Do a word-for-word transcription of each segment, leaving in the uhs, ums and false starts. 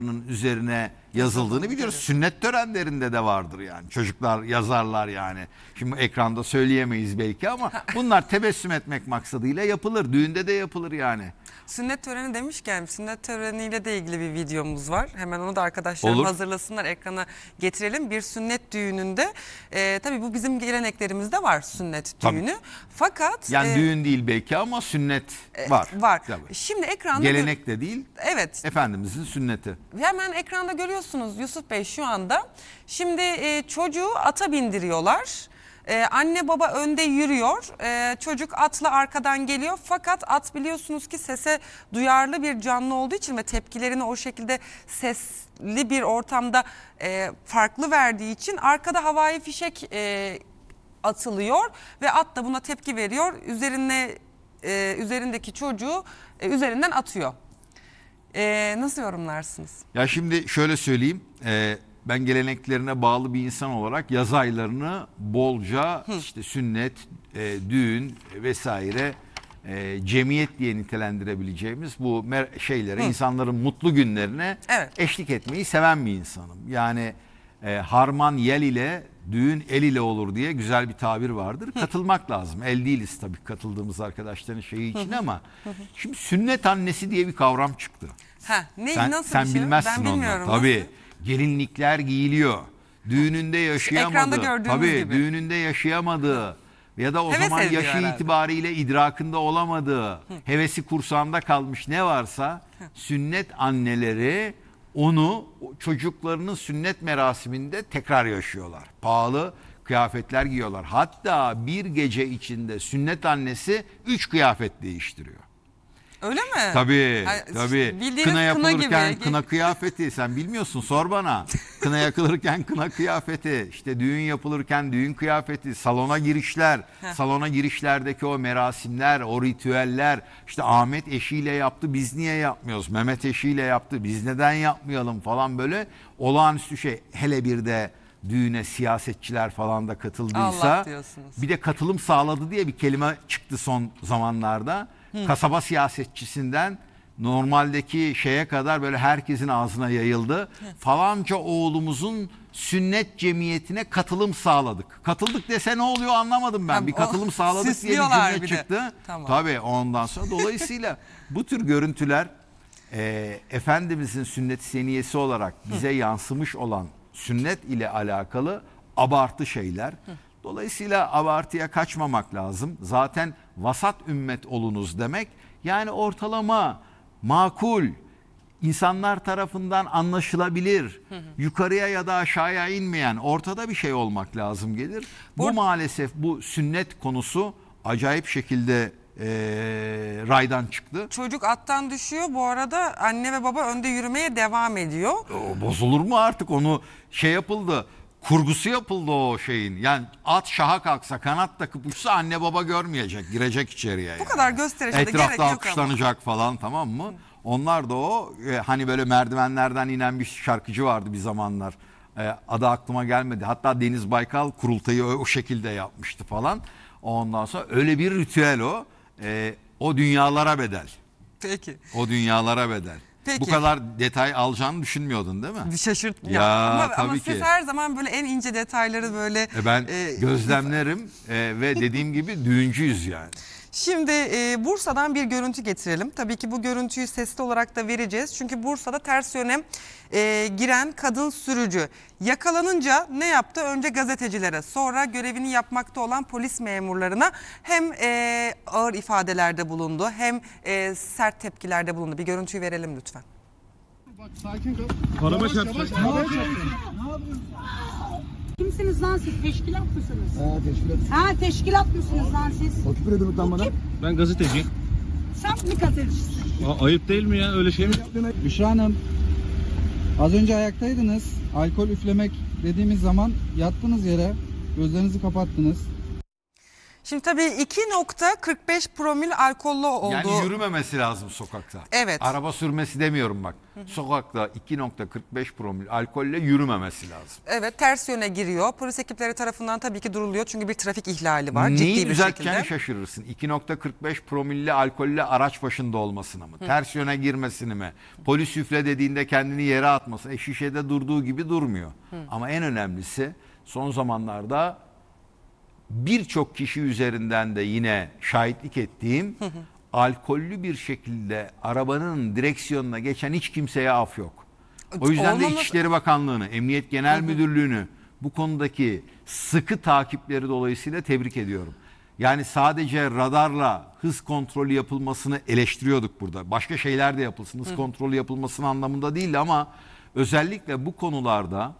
üzerine yazıldığını biliyoruz. Sünnet törenlerinde de vardır yani. Çocuklar yazarlar yani. Şimdi ekranda söyleyemeyiz belki ama bunlar tebessüm etmek maksadıyla yapılır. Düğünde de yapılır yani. Sünnet töreni demişken sünnet töreniyle de ilgili bir videomuz var. Hemen onu da arkadaşlarım Olur. hazırlasınlar, ekrana getirelim. Bir sünnet düğününde e, tabii bu bizim geleneklerimizde var, sünnet Tabii. düğünü. Fakat Yani e, düğün değil belki ama sünnet var. var. Tabii. Şimdi ekranda Gelenek de değil. Evet. Efendimizin sünneti. Hemen ekranda görüyorsunuz Yusuf Bey şu anda. Şimdi e, çocuğu ata bindiriyorlar. Ee, anne baba önde yürüyor. Ee, çocuk atla arkadan geliyor. Fakat at biliyorsunuz ki sese duyarlı bir canlı olduğu için ve tepkilerini o şekilde sesli bir ortamda e, farklı verdiği için arkada havai fişek e, atılıyor ve at da buna tepki veriyor. Üzerine e, üzerindeki çocuğu e, üzerinden atıyor. E, nasıl yorumlarsınız? Ya şimdi şöyle söyleyeyim. E, ben geleneklerine bağlı bir insan olarak yaz aylarını bolca Hı. işte sünnet, e, düğün vesaire e, cemiyet diye nitelendirebileceğimiz bu şeylere, Hı. insanların mutlu günlerine evet. eşlik etmeyi seven bir insanım. Yani e, harman yel ile düğün el ile olur diye güzel bir tabir vardır. Hı. Katılmak lazım. El değiliz tabii katıldığımız arkadaşların şeyi için Hı. ama Hı. şimdi sünnet annesi diye bir kavram çıktı. Ha, ne, sen nasıl sen bir şey? bilmezsin Ben onu. Tabii. Gelinlikler giyiliyor. Düğününde yaşayamadı. Tabii gibi. Düğününde yaşayamadı. Ya da o Heves zaman yaşı herhalde. itibariyle idrakında olamadı. Hı. Hevesi kursağında kalmış ne varsa Hı. sünnet anneleri onu çocuklarının sünnet merasiminde tekrar yaşıyorlar. Pahalı kıyafetler giyiyorlar. Hatta bir gece içinde sünnet annesi üç kıyafet değiştiriyor. Öyle mi? Tabii, Ay, tabii. Kına yapılırken gibi. kına kıyafeti, sen bilmiyorsun sor bana. Kına yakılırken kına kıyafeti, işte düğün yapılırken düğün kıyafeti, salona girişler, Heh. salona girişlerdeki o merasimler, o ritüeller. İşte Ahmet eşiyle yaptı, biz niye yapmıyoruz? Mehmet eşiyle yaptı, biz neden yapmayalım falan böyle olağanüstü şey. Hele bir de düğüne siyasetçiler falan da katıldıysa, bir de katılım sağladı diye bir kelime çıktı son zamanlarda. Hı. Kasaba siyasetçisinden normaldeki şeye kadar böyle herkesin ağzına yayıldı. Hı. Falanca oğlumuzun sünnet cemiyetine katılım sağladık. Katıldık dese ne oluyor anlamadım ben. Ha, bir katılım sağladık diye bir cümle bir çıktı. Tamam. Tabii ondan sonra dolayısıyla bu tür görüntüler e, Efendimizin sünnet seniyesi olarak bize Hı. yansımış olan sünnet ile alakalı abartı şeyler. Hı. Dolayısıyla abartıya kaçmamak lazım. Zaten vasat ümmet olunuz demek yani ortalama, makul, insanlar tarafından anlaşılabilir, hı hı. yukarıya ya da aşağıya inmeyen ortada bir şey olmak lazım gelir. Bu, bu maalesef bu sünnet konusu acayip şekilde e, raydan çıktı. Çocuk attan düşüyor, bu arada anne ve baba önde yürümeye devam ediyor. O, bozulur mu artık, onu şey yapıldı. Kurgusu yapıldı o şeyin. Yani at şaha kalksa, kanat takıp uçsa anne baba görmeyecek, girecek içeriye. Bu yani. kadar gösterişe de gerek yok ama. Etrafta alkışlanacak falan, tamam mı? Hı. Onlar da o e, hani böyle merdivenlerden inen bir şarkıcı vardı bir zamanlar. E, adı aklıma gelmedi. Hatta Deniz Baykal kurultayı o, o şekilde yapmıştı falan. Ondan sonra öyle bir ritüel o. E, o dünyalara bedel. Peki. O dünyalara bedel. Peki. Bu kadar detay alacağını düşünmüyordun değil mi? Bir şaşırt. Ya, ama tabii ama ki. siz her zaman böyle en ince detayları böyle. E ben e, gözlemlerim e, ve dediğim gibi düğüncüyüz yani. Şimdi e, Bursa'dan bir görüntü getirelim. Tabii ki bu görüntüyü sesli olarak da vereceğiz. Çünkü Bursa'da ters yöne e, giren kadın sürücü yakalanınca ne yaptı? Önce gazetecilere, sonra görevini yapmakta olan polis memurlarına hem e, ağır ifadelerde bulundu hem e, sert tepkilerde bulundu. Bir görüntüyü verelim lütfen. Bak sakin kal. Araba çarptı. Ne yapıyorsun? Kimsiniz lan siz? Teşkilat mısınız? Ha teşkilat. Ha teşkilat mısınız lan siz? O küfür edin utanmadan. Ben gazeteciyim. Sen mi gazetecisin? Aa, ayıp değil mi ya öyle şey mi? Büşra Hanım, az önce ayaktaydınız. Alkol üflemek dediğimiz zaman yattınız yere, gözlerinizi kapattınız. Şimdi tabii iki nokta kırk beş promil alkollü olduğu. Yani yürümemesi lazım sokakta. Evet. Araba sürmesi demiyorum bak. Sokakta iki nokta kırk beş promil alkolle yürümemesi lazım. Evet, ters yöne giriyor. Polis ekipleri tarafından tabii ki duruluyor çünkü bir trafik ihlali var. Neyi ciddi bir düzelteceğini şekilde. şaşırırsın. iki nokta kırk beş promille alkolle araç başında olmasına mı? Ters yöne girmesini mi? Polis üfle dediğinde kendini yere atması. E şişede durduğu gibi durmuyor. Ama en önemlisi son zamanlarda birçok kişi üzerinden de yine şahitlik ettiğim alkollü bir şekilde arabanın direksiyonuna geçen hiç kimseye af yok. O yüzden de Olmaması- İçişleri Bakanlığı'nı, Emniyet Genel Müdürlüğü'nü bu konudaki sıkı takipleri dolayısıyla tebrik ediyorum. Yani sadece radarla hız kontrolü yapılmasını eleştiriyorduk burada. Başka şeyler de yapılsın, hız kontrolü yapılmasının anlamında değil ama özellikle bu konularda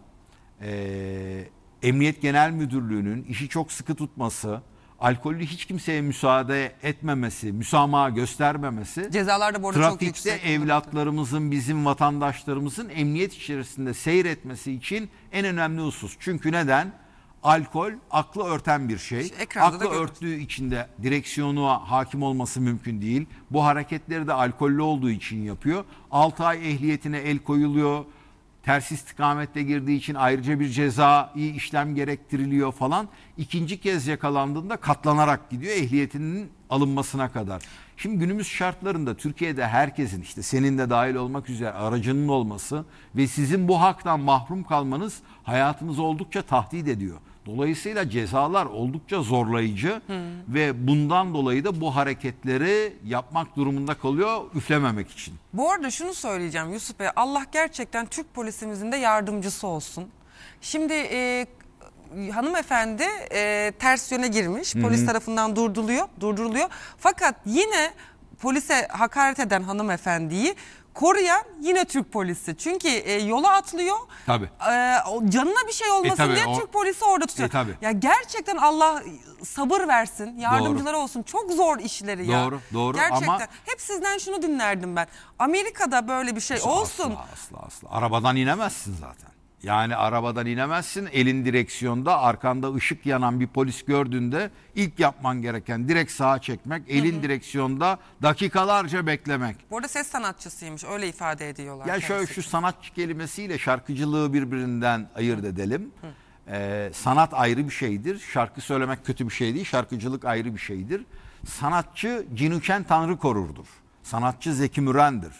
eee Emniyet Genel Müdürlüğü'nün işi çok sıkı tutması, alkollü hiç kimseye müsaade etmemesi, müsamaha göstermemesi, Cezalar da bu arada çok trafikte yüksek. evlatlarımızın, bizim vatandaşlarımızın emniyet içerisinde seyretmesi için en önemli husus. Çünkü neden? Alkol aklı örten bir şey. İşte ekranda da Aklı görüyoruz. örttüğü içinde direksiyona hakim olması mümkün değil. Bu hareketleri de alkollü olduğu için yapıyor. altı ay ehliyetine el koyuluyor. Ters istikamette girdiği için ayrıca bir cezai işlem gerektiriliyor falan. İkinci kez yakalandığında katlanarak gidiyor ehliyetinin alınmasına kadar. Şimdi günümüz şartlarında Türkiye'de herkesin, işte senin de dahil olmak üzere, aracının olması ve sizin bu haktan mahrum kalmanız hayatınızı oldukça tahdit ediyor. Dolayısıyla cezalar oldukça zorlayıcı ve bundan dolayı da bu hareketleri yapmak durumunda kalıyor üflememek için. Bu arada şunu söyleyeceğim Yusuf Bey, Allah gerçekten Türk polisimizin de yardımcısı olsun. Şimdi e, hanımefendi e, ters yöne girmiş, polis tarafından durduruluyor, durduruluyor. Fakat yine polise hakaret eden hanımefendiyi koruyan yine Türk polisi. Çünkü e, yola atlıyor. Tabii. E, o canına bir şey olmasın E, tabii, diye o- Türk polisi orada tutuyor. E, tabii. Ya gerçekten Allah sabır versin, yardımcıları olsun. Çok zor işleri ya. Doğru, doğru Gerçekten. ama- Hep sizden şunu dinlerdim ben. Amerika'da böyle bir şey olsun. Asla asla asla. Arabadan inemezsin zaten. Yani arabadan inemezsin. Elin direksiyonda, arkanda ışık yanan bir polis gördüğünde ilk yapman gereken direkt sağa çekmek, elin direksiyonda dakikalarca beklemek. Bu arada ses sanatçısıymış, öyle ifade ediyorlar. Ya şöyle kendisi. şu sanatçı kelimesiyle şarkıcılığı birbirinden ayırt edelim. Ee, sanat ayrı bir şeydir. Şarkı söylemek kötü bir şey değil. Şarkıcılık ayrı bir şeydir. Sanatçı Cinüken Tanrı korurdur. Sanatçı Zeki Müren'dir.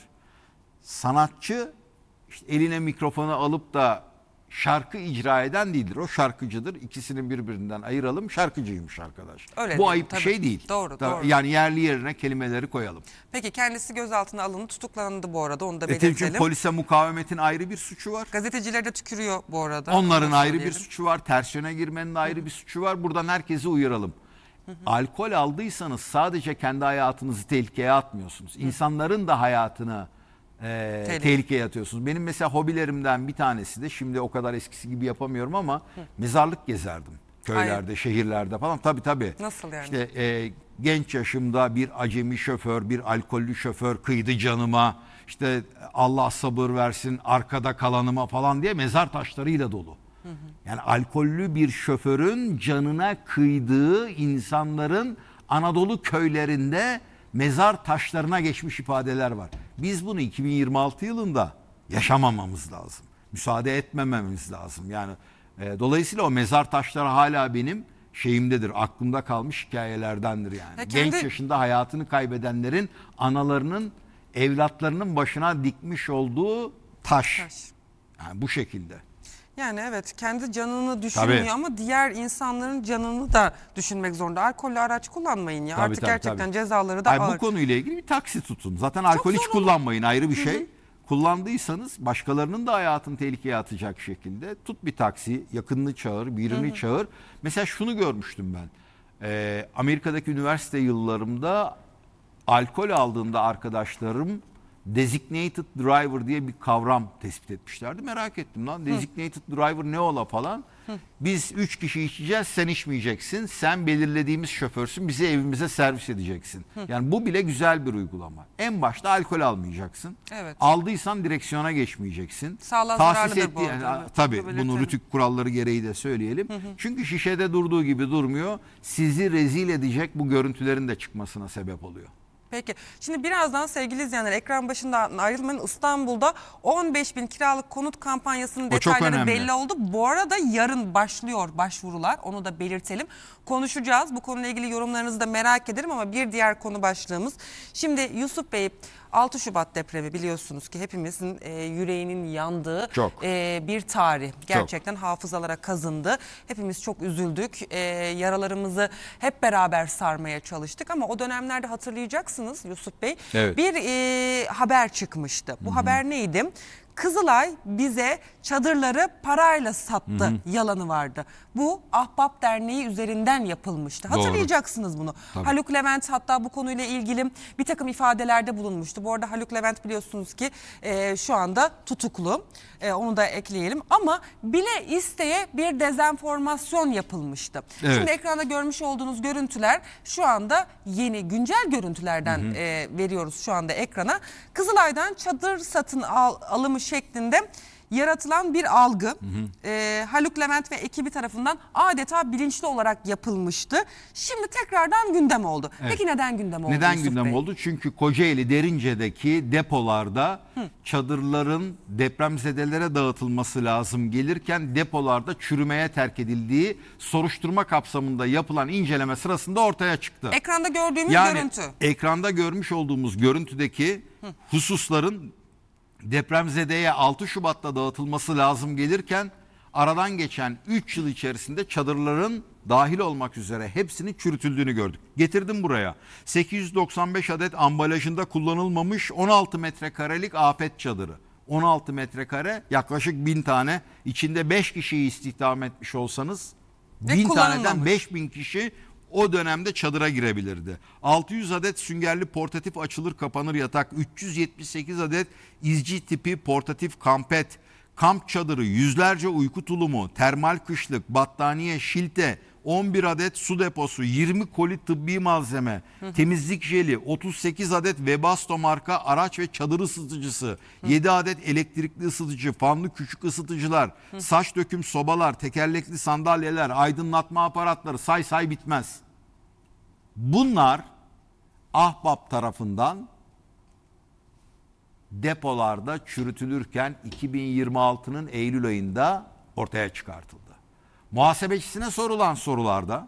Sanatçı işte eline mikrofonu alıp da şarkı icra eden değildir. O şarkıcıdır. İkisini birbirinden ayıralım. Şarkıcıymış arkadaş. Öyle Bu değil, ayıp bir tabii. şey değil. Doğru, Da- doğru. Yani yerli yerine kelimeleri koyalım. Peki kendisi gözaltına alındı, tutuklandı bu arada, onu da E, çünkü belirtelim. polise mukavemetin ayrı bir suçu var. Gazeteciler de tükürüyor bu arada. Onların Onu ayrı bir söyleyelim. suçu var. Ters yöne girmenin ayrı bir suçu var. Buradan herkesi uyaralım. Alkol aldıysanız sadece kendi hayatınızı tehlikeye atmıyorsunuz. İnsanların da hayatını e, Tehlike. tehlikeye atıyorsunuz. Benim mesela hobilerimden bir tanesi de, şimdi o kadar eskisi gibi yapamıyorum ama mezarlık gezerdim. Köylerde, şehirlerde falan. Tabii tabii. Nasıl yani? İşte e, genç yaşımda bir acemi şoför, bir alkollü şoför kıydı canıma. İşte Allah sabır versin arkada kalanıma falan diye mezar taşlarıyla dolu. Yani alkollü bir şoförün canına kıydığı insanların Anadolu köylerinde mezar taşlarına geçmiş ifadeler var. Biz bunu iki bin yirmi altı yılında yaşamamamız lazım. Müsaade etmememiz lazım. Yani e, dolayısıyla o mezar taşları hala benim şeyimdedir. Aklımda kalmış hikayelerdendir yani. Ya Genç kendi- yaşında hayatını kaybedenlerin analarının evlatlarının başına dikmiş olduğu taş. Taş. Yani bu şekilde. Yani evet, kendi canını düşünmüyor Tabii. ama diğer insanların canını da düşünmek zorunda. Alkollü araç kullanmayın ya. Tabii, Artık tabii, gerçekten tabii. cezaları da Ay, ağır. bu konuyla ilgili bir taksi tutun. Zaten alkol hiç zor olur. kullanmayın, ayrı bir şey. Kullandıysanız başkalarının da hayatını tehlikeye atacak şekilde tut bir taksi, yakınını çağır, birini çağır. Mesela şunu görmüştüm ben. Ee, Amerika'daki üniversite yıllarımda alkol aldığında arkadaşlarım designated driver diye bir kavram tespit etmişlerdi. Merak ettim lan, designated driver ne ola falan. Biz üç kişi içeceğiz, sen içmeyeceksin. Sen belirlediğimiz şoförsün, bizi evimize servis edeceksin. Yani bu bile güzel bir uygulama. En başta alkol almayacaksın. Evet. Aldıysan direksiyona geçmeyeceksin. Sağlığa Tahsis zararlıdır bu ettiği- arada. yani, tabii Çok bunu belirtelim. rütük kuralları gereği de söyleyelim. Çünkü şişede durduğu gibi durmuyor. Sizi rezil edecek bu görüntülerin de çıkmasına sebep oluyor. Peki şimdi birazdan sevgili izleyenler ekran başından ayrılmayın. İstanbul'da on beş bin kiralık konut kampanyasının O çok detayları önemli. belli oldu. Bu arada yarın başlıyor başvurular, onu da belirtelim. Konuşacağız, bu konuyla ilgili yorumlarınızı da merak ederim ama bir diğer konu başlığımız. Şimdi Yusuf Bey, altı Şubat depremi biliyorsunuz ki hepimizin e, yüreğinin yandığı Çok. e, bir tarih. Gerçekten hafızalara kazındı. Hepimiz çok üzüldük. E, yaralarımızı hep beraber sarmaya çalıştık ama o dönemlerde hatırlayacaksınız Yusuf Bey. Evet. Bir e, haber çıkmıştı. Bu haber neydi? Kızılay bize çadırları parayla sattı yalanı vardı. Bu Ahbap Derneği üzerinden yapılmıştı. Doğru. Hatırlayacaksınız bunu. Tabii. Haluk Levent hatta bu konuyla ilgili bir takım ifadelerde bulunmuştu. Bu arada Haluk Levent biliyorsunuz ki e, şu anda tutuklu. E, onu da ekleyelim. Ama bile isteye bir dezenformasyon yapılmıştı. Evet. Şimdi ekranda görmüş olduğunuz görüntüler şu anda yeni güncel görüntülerden e, veriyoruz şu anda ekrana. Kızılay'dan çadır satın al, alımı şeklinde yaratılan bir algı hı hı. E, Haluk Levent ve ekibi tarafından adeta bilinçli olarak yapılmıştı. Şimdi tekrardan gündem oldu. Evet. Peki neden gündem oldu Neden Yusuf gündem Bey? oldu? Çünkü Kocaeli Derince'deki depolarda Hı. çadırların depremzedelere dağıtılması lazım gelirken depolarda çürümeye terk edildiği soruşturma kapsamında yapılan inceleme sırasında ortaya çıktı. Ekranda gördüğümüz yani görüntü. ekranda görmüş olduğumuz görüntüdeki Hı. hususların depremzedeye altı Şubat'ta dağıtılması lazım gelirken aradan geçen üç yıl içerisinde çadırların dahil olmak üzere hepsinin çürütüldüğünü gördük. Getirdim buraya. sekiz yüz doksan beş adet ambalajında kullanılmamış on altı metrekarelik afet çadırı. on altı metrekare, yaklaşık bin tane. İçinde beş kişiyi istihdam etmiş olsanız Ve bin taneden kullanılmamış. beş bin kişi o dönemde çadıra girebilirdi. altı yüz adet süngerli portatif açılır kapanır yatak, üç yüz yetmiş sekiz adet izci tipi portatif kampet, kamp çadırı, yüzlerce uyku tulumu, termal kışlık, battaniye, şilte, on bir adet su deposu, yirmi koli tıbbi malzeme, temizlik jeli, otuz sekiz adet Webasto marka araç ve çadır ısıtıcısı, yedi adet elektrikli ısıtıcı, fanlı küçük ısıtıcılar, saç döküm sobalar, tekerlekli sandalyeler, aydınlatma aparatları, say say bitmez. Bunlar Ahbap tarafından depolarda çürütülürken iki bin yirmi altının Eylül ayında ortaya çıkartıldı. Muhasebecisine sorulan sorularda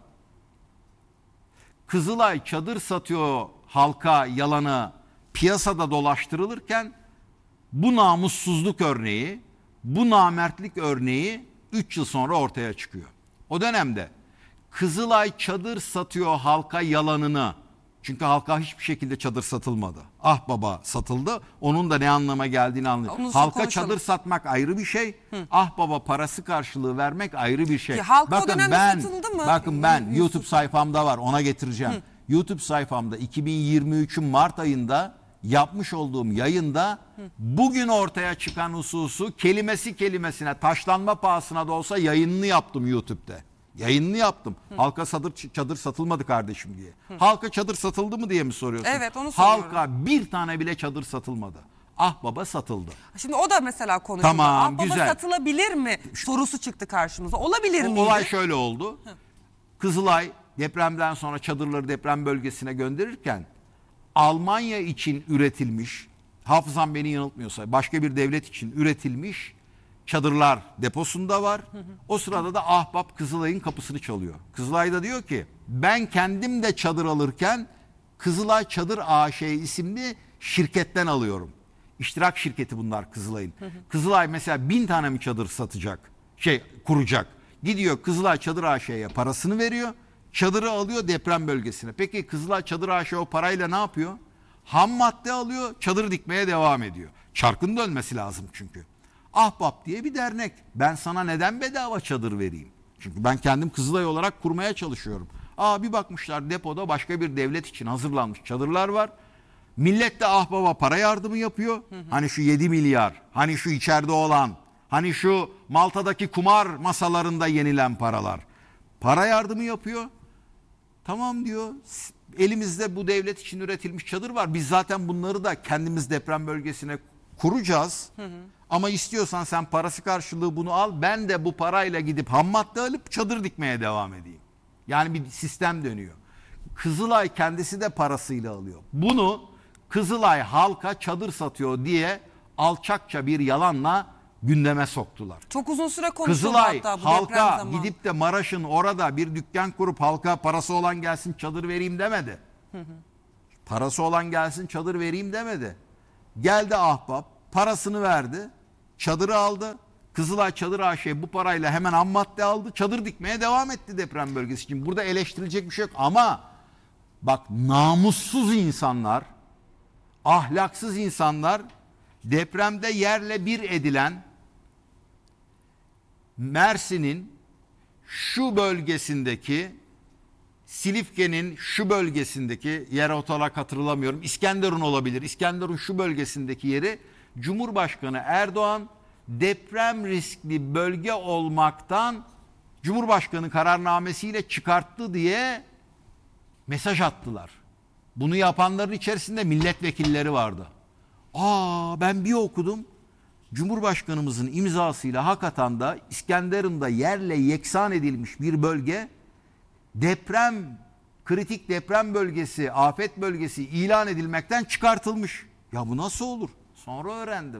Kızılay çadır satıyor halka yalanı piyasada dolaştırılırken bu namussuzluk örneği, bu namertlik örneği üç yıl sonra ortaya çıkıyor. O dönemde Kızılay çadır satıyor halka yalanını, çünkü halka hiçbir şekilde çadır satılmadı. Ah baba satıldı. Onun da ne anlama geldiğini anlıyor. Onu Halka konuşalım. çadır satmak ayrı bir şey. Hı. Ah baba parası karşılığı vermek ayrı bir şey. Ya halka o bakın dönemde ben, satıldı mı? bakın ben Yusuf? YouTube sayfamda var. Ona getireceğim. Hı. YouTube sayfamda iki bin yirmi üçün Mart ayında yapmış olduğum yayında Hı. bugün ortaya çıkan hususu kelimesi kelimesine taşlanma pahasına da olsa yayınını yaptım YouTube'da. Yayınını yaptım. Hı. Halka çadır, çadır satılmadı kardeşim diye. Hı. Halka çadır satıldı mı diye mi soruyorsun? Evet, onu soruyorum. Halka bir tane bile çadır satılmadı. Ah baba satıldı. Şimdi o da mesela konuşuldu. Tamam, Ah baba güzel. satılabilir mi sorusu çıktı karşımıza. Olabilir O miydi? olay şöyle oldu. Hı. Kızılay depremden sonra çadırları deprem bölgesine gönderirken Almanya için üretilmiş, hafızam beni yanıltmıyorsa başka bir devlet için üretilmiş çadırlar deposunda var. Hı hı. O sırada da Ahbap Kızılay'ın kapısını çalıyor. Kızılay da diyor ki ben kendim de çadır alırken Kızılay Çadır A Ş isimli şirketten alıyorum. İştirak şirketi bunlar Kızılay'ın. Hı hı. Kızılay mesela bin tane mi çadır satacak? Şey kuracak. Gidiyor Kızılay Çadır A Ş'ye parasını veriyor. Çadırı alıyor deprem bölgesine. Peki Kızılay Çadır A Ş o parayla ne yapıyor? Ham madde alıyor, çadır dikmeye devam ediyor. Çarkın dönmesi lazım çünkü. Ahbap diye bir dernek. Ben sana neden bedava çadır vereyim? Çünkü ben kendim Kızılay olarak kurmaya çalışıyorum. Aa bir bakmışlar depoda başka bir devlet için hazırlanmış çadırlar var. Millet de ah baba para yardımı yapıyor. Hani şu yedi milyar, hani şu içeride olan, hani şu Malta'daki kumar masalarında yenilen paralar. Para yardımı yapıyor. Tamam diyor. Elimizde bu devlet için üretilmiş çadır var. Biz zaten bunları da kendimiz deprem bölgesine kuracağız. Hı hı. Ama istiyorsan sen parası karşılığı bunu al. Ben de bu parayla gidip ham madde alıp çadır dikmeye devam edeyim. Yani bir sistem dönüyor. Kızılay kendisi de parasıyla alıyor. Bunu Kızılay halka çadır satıyor diye alçakça bir yalanla gündeme soktular. Çok uzun süre konuşuldu Kızılay hatta bu deprem halka zamanı. gidip de Maraş'ın orada bir dükkan kurup halka parası olan gelsin çadır vereyim demedi. Hı hı. Parası olan gelsin çadır vereyim demedi. Geldi ahbap parasını verdi, çadırı aldı. Kızılay Çadır A Ş bu parayla hemen ham madde aldı. Çadır dikmeye devam etti deprem bölgesi için. Burada eleştirilecek bir şey yok ama bak namussuz insanlar, ahlaksız insanlar depremde yerle bir edilen Mersin'in şu bölgesindeki, Silifke'nin şu bölgesindeki yer olarak hatırlamıyorum. İskenderun olabilir. İskenderun şu bölgesindeki yeri Cumhurbaşkanı Erdoğan deprem riskli bölge olmaktan Cumhurbaşkanı kararnamesiyle çıkarttı diye mesaj attılar. Bunu yapanların içerisinde milletvekilleri vardı. Aa ben bir okudum. Cumhurbaşkanımızın imzasıyla hakikaten da İskenderun'da yerle yeksan edilmiş bir bölge deprem, kritik deprem bölgesi, afet bölgesi ilan edilmekten çıkartılmış. Ya bu nasıl olur? Sonra öğrendim.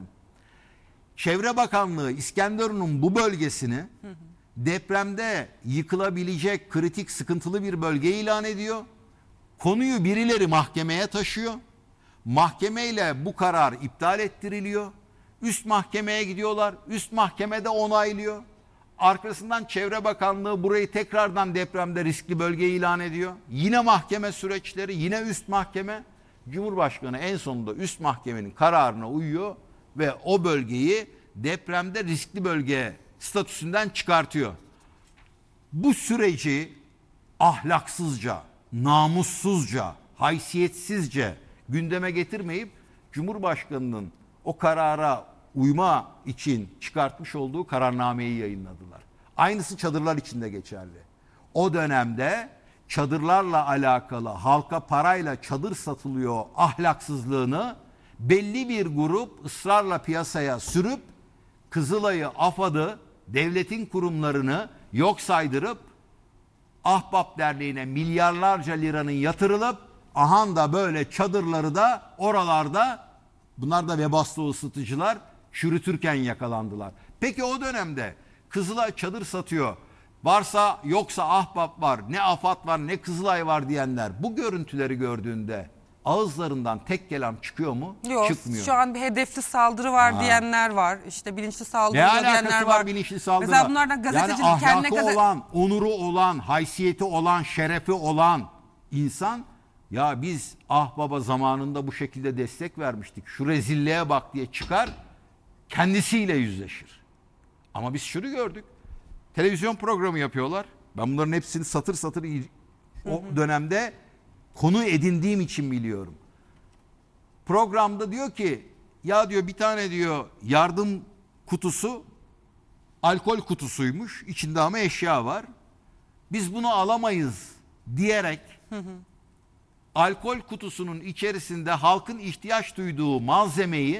Çevre Bakanlığı İskenderun'un bu bölgesini hı hı. depremde yıkılabilecek kritik sıkıntılı bir bölge ilan ediyor. Konuyu birileri mahkemeye taşıyor. Mahkemeyle bu karar iptal ettiriliyor. Üst mahkemeye gidiyorlar. Üst mahkemede onaylıyor. Arkasından Çevre Bakanlığı burayı tekrardan depremde riskli bölge ilan ediyor. Yine mahkeme süreçleri, yine üst mahkeme. Cumhurbaşkanı en sonunda üst mahkemenin kararına uyuyor ve o bölgeyi depremde riskli bölge statüsünden çıkartıyor. Bu süreci ahlaksızca, namussuzca, haysiyetsizce gündeme getirmeyip Cumhurbaşkanının o karara uyma için çıkartmış olduğu kararnameyi yayınladılar. Aynısı çadırlar için de geçerli. O dönemde çadırlarla alakalı halka parayla çadır satılıyor ahlaksızlığını belli bir grup ısrarla piyasaya sürüp Kızılay'ı, AFAD'ı, devletin kurumlarını yok saydırıp Ahbap Derneği'ne milyarlarca liranın yatırılıp ahan da böyle çadırları da oralarda bunlar da Webasto ısıtıcılar çürütürken yakalandılar. Peki o dönemde Kızılay çadır satıyor. Varsa yoksa Ahbap var, ne AFAD var, ne Kızılay var diyenler bu görüntüleri gördüğünde ağızlarından tek kelam çıkıyor mu? Yok, çıkmıyor. Şu an bir hedefli saldırı var Ha. diyenler var. İşte bilinçli saldırı Ne diyenler alakası var. var bilinçli saldırı? Mesela bunlardan gazetecilik yani kendine ahlakı gazete... olan, onuru olan, haysiyeti olan, şerefi olan insan ya biz ah baba zamanında bu şekilde destek vermiştik. Şu rezilliğe bak diye çıkar kendisiyle yüzleşir. Ama biz şunu gördük. Televizyon programı yapıyorlar. Ben bunların hepsini satır satır o dönemde konu edindiğim için biliyorum. Programda diyor ki ya diyor bir tane diyor yardım kutusu alkol kutusuymuş. İçinde ama eşya var. Biz bunu alamayız diyerek hı hı. alkol kutusunun içerisinde halkın ihtiyaç duyduğu malzemeyi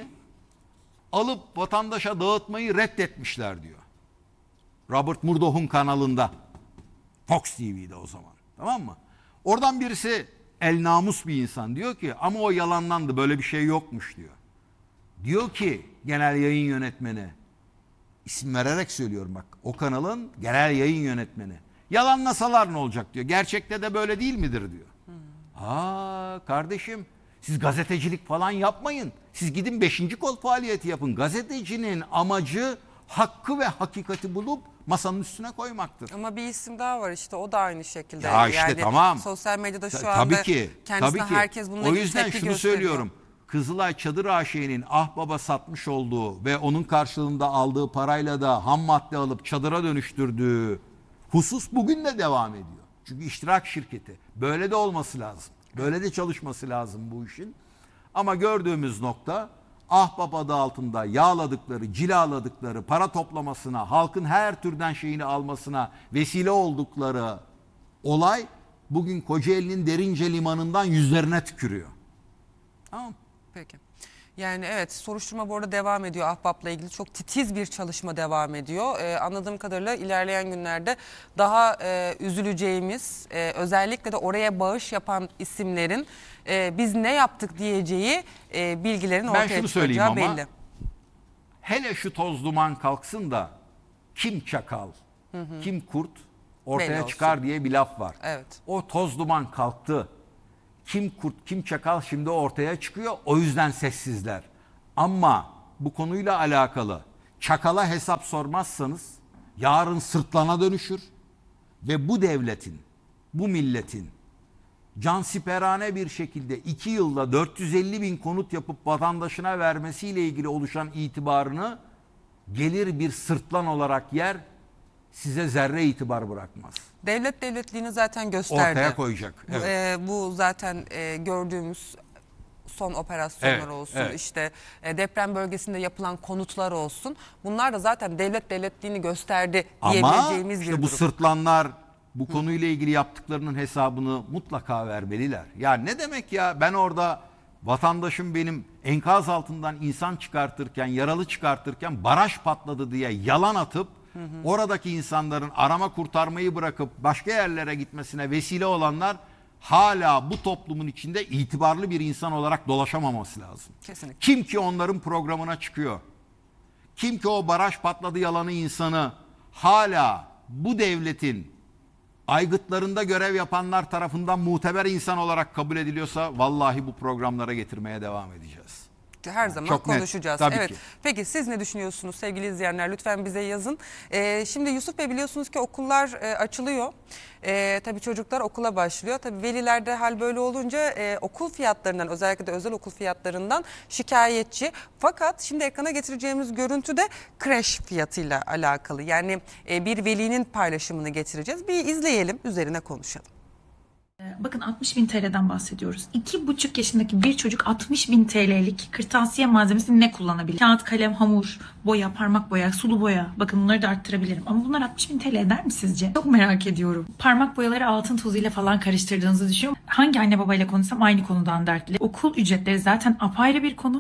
alıp vatandaşa dağıtmayı reddetmişler diyor. Robert Murdoch'un kanalında. Fox T V'de o zaman. Tamam mı? Oradan birisi el namus bir insan diyor ki ama o yalanlandı böyle bir şey yokmuş diyor. Diyor ki genel yayın yönetmeni isim vererek söylüyorum bak o kanalın genel yayın yönetmeni. Yalanlasalar ne olacak diyor. Gerçekte de böyle değil midir diyor. Hmm. Aa kardeşim siz gazetecilik falan yapmayın. Siz gidin beşinci kol faaliyeti yapın. Gazetecinin amacı hakkı ve hakikati bulup masanın üstüne koymaktır. Ama bir isim daha var işte o da aynı şekilde. Ya işte yani tamam. Sosyal medyada şu Ta- anda tabii ki, kendisine tabii ki. herkes bununla O ilgili yüzden tepki şunu gösteriyor. söylüyorum. Kızılay Çadır A Ş'nin Ahbap'a satmış olduğu ve onun karşılığında aldığı parayla da ham madde alıp çadıra dönüştürdüğü husus bugün de devam ediyor. Çünkü iştirak şirketi. Böyle de olması lazım. Böyle de çalışması lazım bu işin. Ama gördüğümüz nokta ahbap adı altında yağladıkları, cilaladıkları, para toplamasına, halkın her türden şeyini almasına vesile oldukları olay bugün Kocaeli'nin Derince Limanı'ndan yüzlerine tükürüyor. Tamam. Peki. Yani evet, soruşturma bu arada devam ediyor. Ahbap'la ilgili çok titiz bir çalışma devam ediyor. Ee, anladığım kadarıyla ilerleyen günlerde daha e, üzüleceğimiz, e, özellikle de oraya bağış yapan isimlerin e, biz ne yaptık diyeceği e, bilgilerin Ben ortaya şunu söyleyeyim çıkacağı ama belli. hele şu toz duman kalksın da kim çakal, kim kurt Belli ortaya olsun. çıkar diye bir laf var. Evet. O toz duman kalktı. Kim kurt, kim çakal şimdi ortaya çıkıyor. O yüzden sessizler. Ama bu konuyla alakalı çakala hesap sormazsanız yarın sırtlana dönüşür. Ve bu devletin, bu milletin cansiperane bir şekilde iki yılda dört yüz elli bin konut yapıp vatandaşına vermesiyle ilgili oluşan itibarını gelir bir sırtlan olarak yer, size zerre itibar bırakmaz. Devlet devletliğini zaten gösterdi. Ortaya koyacak. Evet. Ee, bu zaten e, gördüğümüz son operasyonlar Evet, olsun, evet. işte e, deprem bölgesinde yapılan konutlar olsun. Bunlar da zaten devlet devletliğini gösterdi Ama diyebileceğimiz işte bir bu durum. sırtlanlar bu konuyla ilgili yaptıklarının hesabını mutlaka vermeliler. Ya ne demek ya, ben orada vatandaşım benim enkaz altından insan çıkartırken, yaralı çıkartırken baraj patladı diye yalan atıp hı hı. oradaki insanların arama kurtarmayı bırakıp başka yerlere gitmesine vesile olanlar hala bu toplumun içinde itibarlı bir insan olarak dolaşamaması lazım. Kesinlikle. Kim ki onların programına çıkıyor? Kim ki o baraj patladı yalanı insanı hala bu devletin aygıtlarında görev yapanlar tarafından muteber insan olarak kabul ediliyorsa vallahi bu programlara getirmeye devam edeceğiz. Her zaman Çok net, konuşacağız. tabii Evet. ki. Peki siz ne düşünüyorsunuz sevgili izleyenler? Lütfen bize yazın. Ee, şimdi Yusuf Bey, biliyorsunuz ki okullar e, açılıyor. E, tabii çocuklar okula başlıyor. Tabii velilerde hal böyle olunca e, okul fiyatlarından, özellikle de özel okul fiyatlarından şikayetçi. Fakat şimdi ekrana getireceğimiz görüntü de kreş fiyatıyla alakalı. Yani e, bir velinin paylaşımını getireceğiz. Bir izleyelim, üzerine konuşalım. Bakın altmış bin T L'den bahsediyoruz. iki buçuk yaşındaki bir çocuk altmış bin T L'lik kırtasiye malzemesini ne kullanabilir? Kağıt, kalem, hamur, boya, parmak boya, sulu boya. Bakın bunları da arttırabilirim. Ama bunlar altmış bin T L eder mi sizce? Çok merak ediyorum. Parmak boyaları altın tozuyla falan karıştırdığınızı düşünüyorum. Hangi anne babayla konuşsam aynı konudan dertli. Okul ücretleri zaten apayrı bir konu.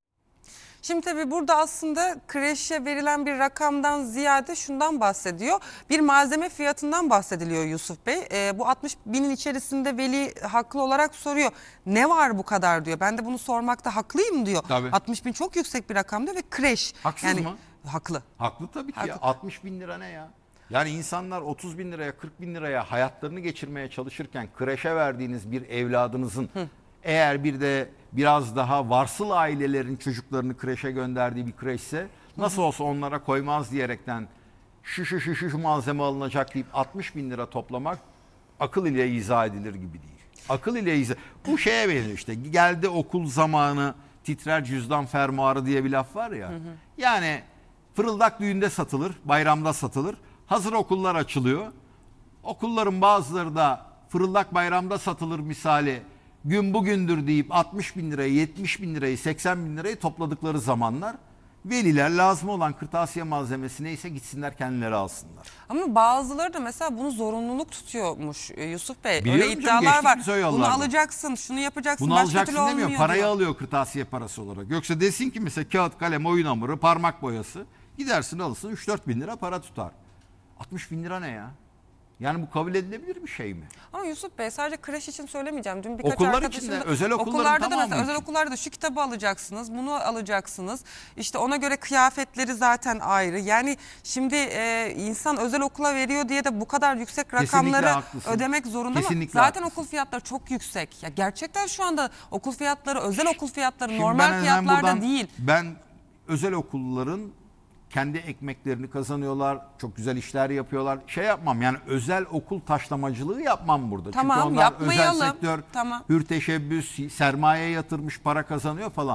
Şimdi tabii burada aslında kreşe verilen bir rakamdan ziyade şundan bahsediyor. Bir malzeme fiyatından bahsediliyor Yusuf Bey. E, bu altmış binin içerisinde veli haklı olarak soruyor. Ne var bu kadar diyor. Ben de bunu sormakta haklıyım diyor. Tabii. altmış bin çok yüksek bir rakam diyor ve kreş. Haksız yani, mı? Haklı. Haklı tabii ki ya. Haklı. altmış bin lira ne ya? Yani insanlar otuz bin liraya, kırk bin liraya hayatlarını geçirmeye çalışırken kreşe verdiğiniz bir evladınızın Hı. eğer bir de biraz daha varsıl ailelerin çocuklarını kreşe gönderdiği bir kreşse nasıl olsa onlara koymaz diyerekten şu şu şu şu malzeme alınacak deyip altmış bin lira toplamak akıl ile izah edilir gibi değil. Akıl ile izah. Bu şeye benziyor işte, geldi okul zamanı titrer cüzdan fermuarı diye bir laf var ya. Hı hı. Yani fırıldak düğünde satılır, bayramda satılır. Hazır okullar açılıyor. Okulların bazıları da fırıldak bayramda satılır misali gün bugündür deyip altmış bin lirayı, yetmiş bin lirayı, seksen bin lirayı topladıkları zamanlar veliler lazım olan kırtasiye malzemesi neyse gitsinler kendileri alsınlar. Ama bazıları da mesela bunu zorunluluk tutuyormuş Yusuf Bey. Biliyorum Öyle canım, iddialar var. geçtik biz o Bunu yollardan. alacaksın, şunu yapacaksın. Bunu başka alacaksın türlü demiyor. olmuyor Parayı diyor. alıyor kırtasiye parası olarak. Yoksa desin ki mesela kağıt, kalem, oyun hamuru, parmak boyası. Gidersin alırsın üç dört bin lira para tutar. altmış bin lira ne ya? Yani bu kabul edilebilir bir şey mi? Ama Yusuf Bey, sadece kreş için söylemeyeceğim. Dün birkaç Okullar arkadaşım için de, da- özel okulların okullarda da tamamı mesela için. özel okullarda da şu kitabı alacaksınız, bunu alacaksınız. İşte ona göre kıyafetleri zaten ayrı. Yani şimdi e, insan özel okula veriyor diye de bu kadar yüksek Kesinlikle rakamları haklısın. ödemek zorunda Kesinlikle mı? Zaten haklısın. okul fiyatları çok yüksek. Ya gerçekten şu anda okul fiyatları, özel okul fiyatları Şimdi normal ben hemen fiyatlarda buradan- değil. Ben özel okulların kendi ekmeklerini kazanıyorlar, çok güzel işler yapıyorlar. Şey yapmam yani, özel okul taşlamacılığı yapmam burada. Tamam, Çünkü onlar yapmayalım. özel sektör, Tamam. hür teşebbüs, sermaye yatırmış, para kazanıyor falan.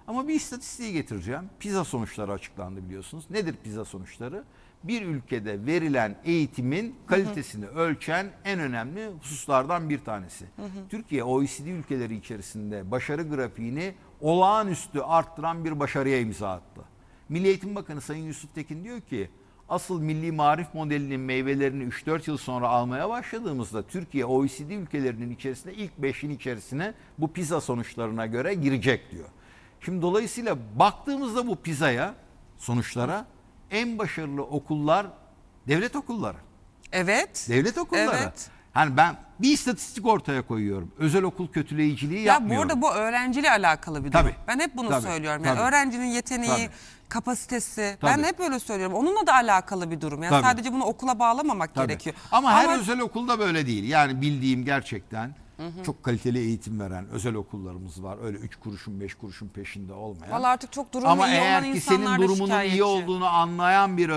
Ama bir istatistiği getireceğim. PISA sonuçları açıklandı biliyorsunuz. Nedir PISA sonuçları? Bir ülkede verilen eğitimin kalitesini ölçen en önemli hususlardan bir tanesi. Türkiye O E C D ülkeleri içerisinde başarı grafiğini olağanüstü arttıran bir başarıya imza attı. Milli Eğitim Bakanı Sayın Yusuf Tekin diyor ki asıl milli marif modelinin meyvelerini üç dört yıl sonra almaya başladığımızda Türkiye O E C D ülkelerinin içerisinde ilk beşin içerisine bu PISA sonuçlarına göre girecek diyor. Şimdi dolayısıyla baktığımızda bu PISA'ya, sonuçlara en başarılı okullar devlet okulları. Evet. Devlet okulları. Evet. Hani ben bir istatistik ortaya koyuyorum. Özel okul kötüleyiciliği Ya yapmıyorum. burada bu öğrenciyle alakalı bir durum. Tabii. Ben hep bunu Tabii. söylüyorum. Yani Tabii. öğrencinin yeteneği, Tabii. kapasitesi. Tabii. Ben hep öyle söylüyorum. Onunla da alakalı bir durum. Yani Tabii. sadece bunu okula bağlamamak Tabii. gerekiyor. Ama her özel okulda böyle değil. Yani bildiğim gerçekten çok kaliteli eğitim veren özel okullarımız var. Öyle üç kuruşun beş kuruşun peşinde olmayan. Vallahi artık çok durumu Ama iyi olan eğer ki senin insanlar da durumunun iyi şikayetçi. olduğunu anlayan bir